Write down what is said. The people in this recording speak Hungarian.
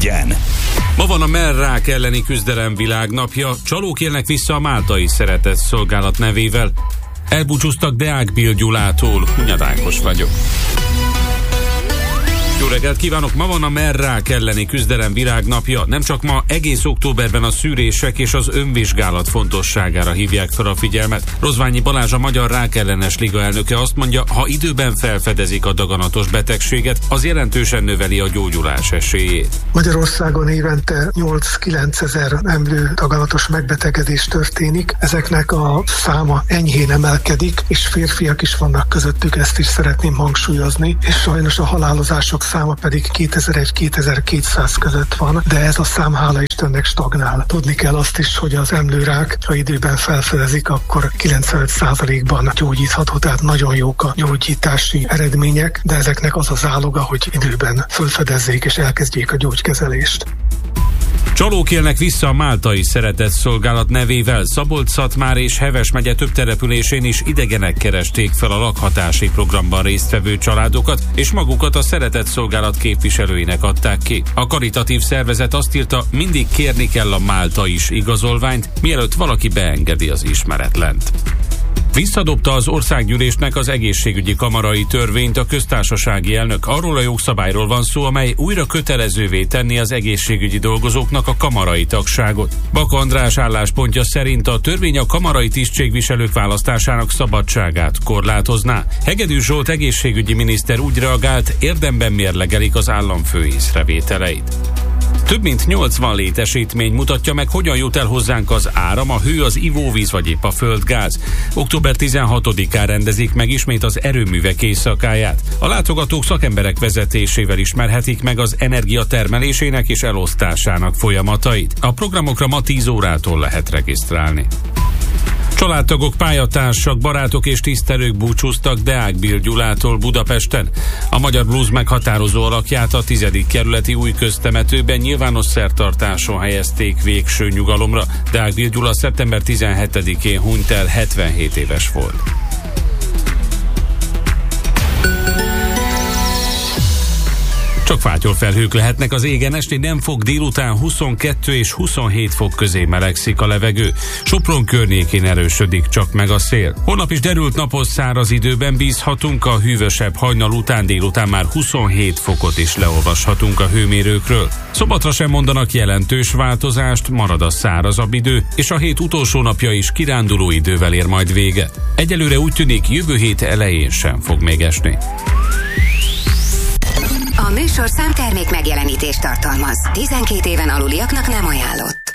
legyen. Ma van a mellrák elleni küzdelem világnapja, csalók élnek vissza a Máltai Szeretett Szolgálat nevével. Elbúcsúztak Deák Bill Gyulától, Hunyad Ákos vagyok. Jó reggelt kívánok! Ma van a mellrák elleni küzdelem világnapja. Nem csak ma, egész októberben a szűrések és az önvizsgálat fontosságára hívják fel a figyelmet. Rozványi Balázs, a Magyar Rákellenes Liga elnöke azt mondja, ha időben felfedezik a daganatos betegséget, az jelentősen növeli a gyógyulás esélyét. Magyarországon évente 8-9 ezer emlő daganatos megbetegedés történik. Ezeknek a száma enyhén emelkedik, és férfiak is vannak közöttük, ezt is szeretném hangsúlyozni, és sajnos a halálozások száma pedig 21-2200 között van, de ez a szám hála Istennek stagnál. Tudni kell azt is, hogy az emlőrák, ha időben felfedezik, akkor 95%-ban gyógyítható, tehát nagyon jók a gyógyítási eredmények, de ezeknek az az áloga, hogy időben felfedezzék és elkezdjék a gyógykezelést. Csalók élnek vissza a Máltai Szeretett Szolgálat nevével. Szabolcs-Szatmár és Heves megye több településén is idegenek keresték fel a lakhatási programban résztvevő családokat, és magukat a Szeretett Szolgálat képviselőinek adták ki. A karitatív szervezet azt írta, mindig kérni kell a Málta is igazolványt, mielőtt valaki beengedi az ismeretlent. Visszadobta az országgyűlésnek az egészségügyi kamarai törvényt a köztársasági elnök. Arról a jogszabályról van szó, amely újra kötelezővé tenni az egészségügyi dolgozóknak a kamarai tagságot. Baka András álláspontja szerint a törvény a kamarai tisztségviselők választásának szabadságát korlátozná. Hegedű Zsolt egészségügyi miniszter úgy reagált, érdemben mérlegelik az államfő észrevételeit. Több mint 80 létesítmény mutatja meg, hogyan jut el hozzánk az áram, a hő, az ivóvíz vagy épp a földgáz. Október 16-án rendezik meg ismét az erőművek éjszakáját. A látogatók szakemberek vezetésével ismerhetik meg az energia termelésének és elosztásának folyamatait. A programokra ma 10 órától lehet regisztrálni. Családtagok, pályatársak, barátok és tisztelők búcsúztak Deák Bill Gyulától Budapesten. A magyar blues meghatározó alakját a 10. kerületi új köztemetőben nyilvános szertartáson helyezték végső nyugalomra. Deák Bill Gyula szeptember 17-én hunyt el, 77 éves volt. Csak fátyolfelhők lehetnek az égen, esti nem fog, délután 22 és 27 fok közé melegszik a levegő. Sopron környékén erősödik csak meg a szél. Holnap is derült napos száraz időben bízhatunk, a hűvösebb hajnal után délután már 27 fokot is leolvashatunk a hőmérőkről. Szombatra sem mondanak jelentős változást, marad a szárazabb idő, és a hét utolsó napja is kiránduló idővel ér majd vége. Egyelőre úgy tűnik, jövő hét elején sem fog még esni. A műsorszám termék megjelenítést tartalmaz. 12 éven aluliaknak nem ajánlott.